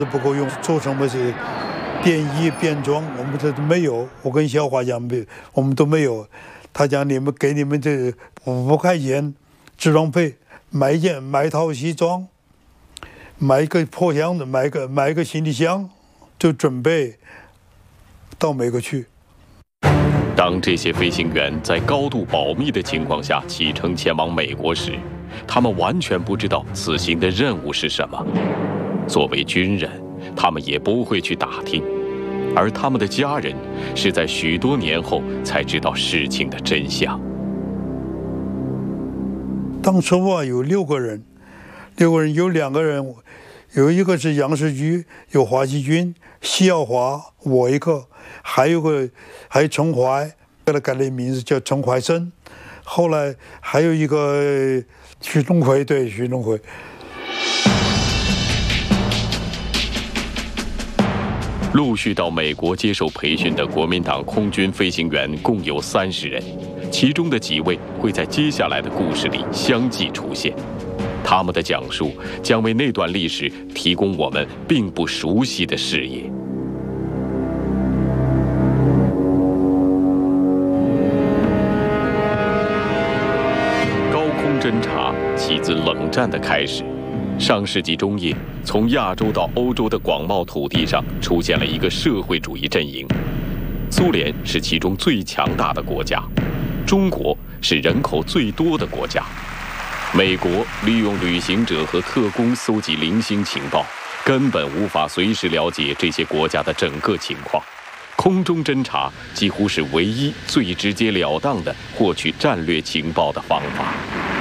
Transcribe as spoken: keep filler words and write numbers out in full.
不够用，做什么是变衣变装，我们这都没有。我跟小华讲，没，我们都没有。他讲你们给你们这五块钱治装费，买一件买一套西装，买一个破箱子，买一个买一个行李箱，就准备到美国去。 当这些飞行员在高度保密的情况下启程前往美国时，他们完全不知道此行的任务是什么。作为军人，他们也不会去打听，而他们的家人是在许多年后才知道事情的真相。 当初啊，有六个人，六个人有两个人，有一个是杨世居，有华西军，西耀华，我一个，还有个还有陈怀，给他改了名字叫陈怀生。后来还有一个徐东辉，对，徐东辉。 陆续到美国接受培训的国民党空军飞行员共有三十人，其中的几位会在接下来的故事里相继出现。他们的讲述将为那段历史提供我们并不熟悉的视野。高空侦察起自冷战的开始。上世纪中叶，从亚洲到欧洲的广袤土地上出现了一个社会主义阵营。苏联是其中最强大的国家，中国是人口最多的国家。美国利用旅行者和特工搜集零星情报，根本无法随时了解这些国家的整个情况。空中侦察几乎是唯一最直截了当的获取战略情报的方法。